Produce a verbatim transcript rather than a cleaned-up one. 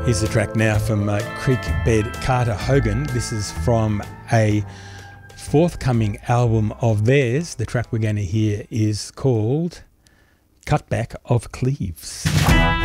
Here's the track now from uh, Creek Bed Carter Hogan. This is from a forthcoming album of theirs. The track we're going to hear is called Cutback of Cleaves.